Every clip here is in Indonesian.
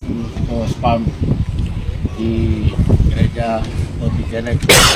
spam di gereja Otijenek.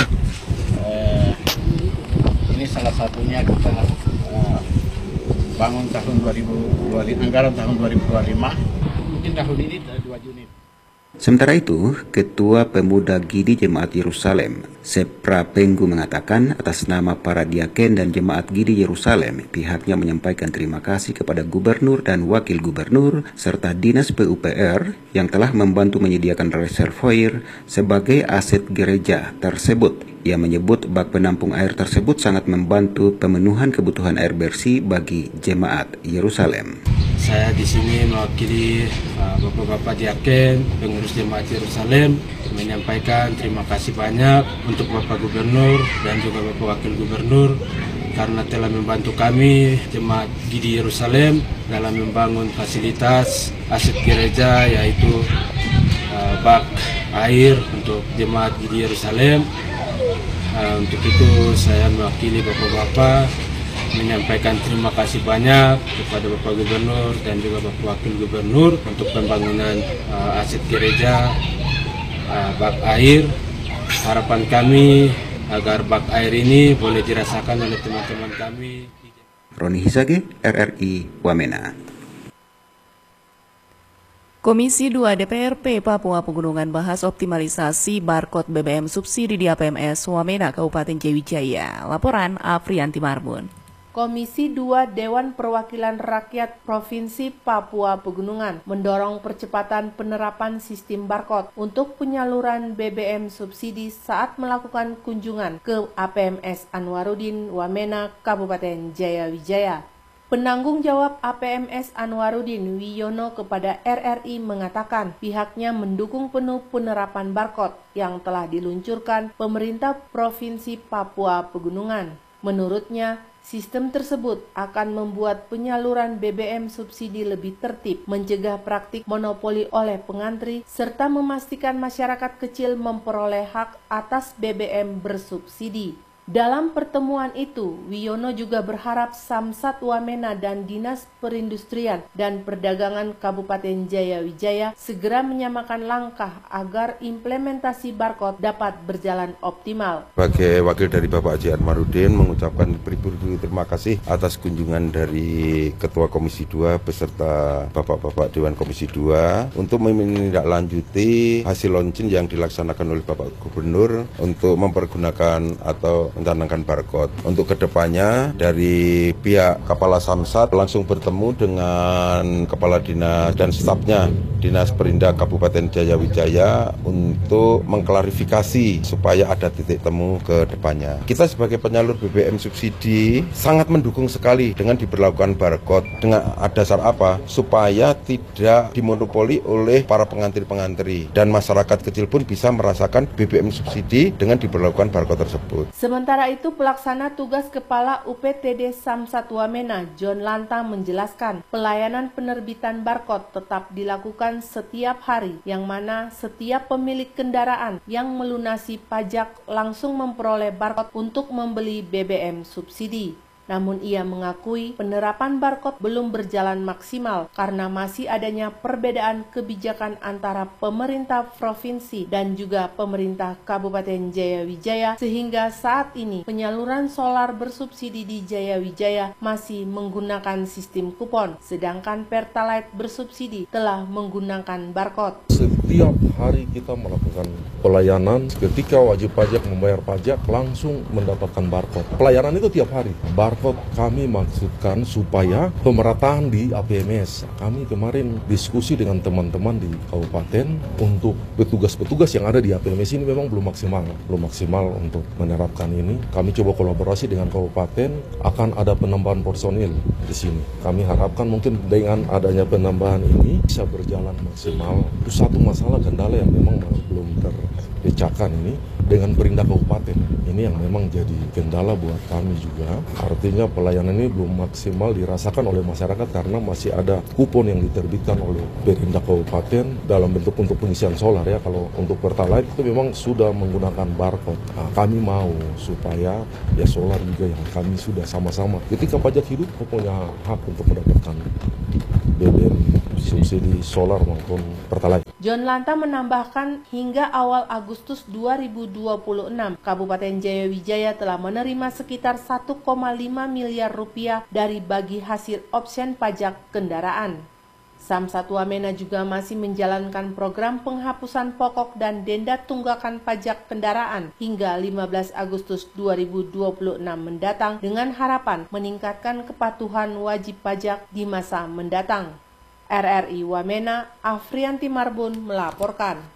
Ini salah satunya kita bangun tahun 2025, anggaran tahun 2025, mungkin tahun ini 2 unit. Sementara itu, Ketua Pemuda Gidi Jemaat Yerusalem, Sepra Penggu mengatakan atas nama para diaken dan Jemaat Gidi Yerusalem, pihaknya menyampaikan terima kasih kepada Gubernur dan Wakil Gubernur serta Dinas PUPR yang telah membantu menyediakan reservoir sebagai aset gereja tersebut. Ia menyebut bak penampung air tersebut sangat membantu pemenuhan kebutuhan air bersih bagi Jemaat Yerusalem. Saya di sini mewakili Bapak-Bapak Diaken, pengurus Jemaat Yerusalem, menyampaikan terima kasih banyak untuk Bapak Gubernur dan juga Bapak Wakil Gubernur karena telah membantu kami Jemaat Gidi Yerusalem dalam membangun fasilitas aset gereja, yaitu bak air untuk Jemaat Gidi Yerusalem. Untuk itu saya mewakili Bapak-Bapak menyampaikan terima kasih banyak kepada Bapak Gubernur dan juga Bapak Wakil Gubernur untuk pembangunan aset gereja bak air. Harapan kami agar bak air ini boleh dirasakan oleh teman-teman kami. Roni Hisage, RRI Wamena. Komisi 2 DPRP Papua Pegunungan bahas optimalisasi barcode BBM subsidi di APMS Wamena Kabupaten Jayawijaya. Laporan Afrianti Marbun. Komisi 2 Dewan Perwakilan Rakyat Provinsi Papua Pegunungan mendorong percepatan penerapan sistem barcode untuk penyaluran BBM subsidi saat melakukan kunjungan ke APMS Anwaruddin Wamena Kabupaten Jayawijaya. Penanggung jawab APMS Anwaruddin Wiyono kepada RRI mengatakan pihaknya mendukung penuh penerapan barcode yang telah diluncurkan pemerintah Provinsi Papua Pegunungan. Menurutnya, sistem tersebut akan membuat penyaluran BBM subsidi lebih tertib, mencegah praktik monopoli oleh pengantri, serta memastikan masyarakat kecil memperoleh hak atas BBM bersubsidi. Dalam pertemuan itu, Wiyono juga berharap Samsat Wamena dan Dinas Perindustrian dan Perdagangan Kabupaten Jayawijaya segera menyamakan langkah agar implementasi barcode dapat berjalan optimal. Sebagai wakil dari Bapak Haji Anwaruddin mengucapkan beribu-ribu terima kasih atas kunjungan dari Ketua Komisi 2 beserta Bapak-Bapak Dewan Komisi 2 untuk menindaklanjuti hasil launching yang dilaksanakan oleh Bapak Gubernur untuk mempergunakan atau mencanangkan barcode. Untuk kedepannya dari pihak Kepala Samsat langsung bertemu dengan Kepala Dinas dan stafnya Dinas Perindak Kabupaten Jayawijaya untuk mengklarifikasi supaya ada titik temu ke depannya. Kita sebagai penyalur BBM subsidi sangat mendukung sekali dengan diberlakukan barcode. Dengan dasar apa? Supaya tidak dimonopoli oleh para pengantri-pengantri dan masyarakat kecil pun bisa merasakan BBM subsidi dengan diberlakukan barcode tersebut. Sementara itu, pelaksana tugas Kepala UPTD Samsat Wamena, John Lanta menjelaskan pelayanan penerbitan barcode tetap dilakukan setiap hari, yang mana setiap pemilik kendaraan yang melunasi pajak langsung memperoleh barcode untuk membeli BBM subsidi. Namun ia mengakui penerapan barcode belum berjalan maksimal karena masih adanya perbedaan kebijakan antara pemerintah provinsi dan juga pemerintah Kabupaten Jayawijaya, sehingga saat ini penyaluran solar bersubsidi di Jayawijaya masih menggunakan sistem kupon, sedangkan Pertalite bersubsidi telah menggunakan barcode. Setiap hari kita melakukan pelayanan, ketika wajib pajak membayar pajak langsung mendapatkan barcode. Pelayanan itu tiap hari. Barcode kami maksudkan supaya pemerataan di APMS. Kami kemarin diskusi dengan teman-teman di kabupaten untuk petugas-petugas yang ada di APMS ini memang belum maksimal untuk menerapkan ini. Kami coba kolaborasi dengan kabupaten, akan ada penambahan personil di sini. Kami harapkan mungkin dengan adanya penambahan ini bisa berjalan maksimal. Itu satu masalah kendala yang memang belum terpecahkan ini dengan perindak kabupaten. Ini yang memang jadi kendala buat kami juga. Artinya pelayanan ini belum maksimal dirasakan oleh masyarakat karena masih ada kupon yang diterbitkan oleh perindak kabupaten dalam bentuk untuk pengisian solar ya. Kalau untuk Pertalite itu memang sudah menggunakan barcode. Nah, kami mau supaya ya solar juga yang kami sudah sama-sama. Ketika pajak hidup punya hak untuk mendapatkan BBM subsidi solar maupun Pertalite. John Lanta menambahkan hingga awal Agustus 2026, Kabupaten Jayawijaya telah menerima sekitar 1,5 miliar rupiah dari bagi hasil option pajak kendaraan. Samsat Wamena juga masih menjalankan program penghapusan pokok dan denda tunggakan pajak kendaraan hingga 15 Agustus 2026 mendatang dengan harapan meningkatkan kepatuhan wajib pajak di masa mendatang. RRI Wamena, Afrianti Marbun melaporkan.